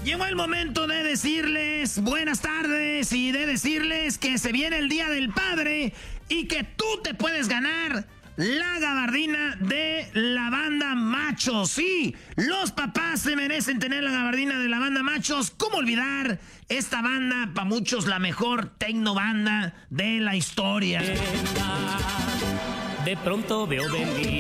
Llegó el momento de decirles buenas tardes y de decirles que se viene el Día del Padre y que tú te puedes ganar la gabardina de la banda Machos. Sí, los papás se merecen tener la gabardina de la banda Machos. ¿Cómo olvidar esta banda, para muchos la mejor tecno banda de la historia? De pronto veo venir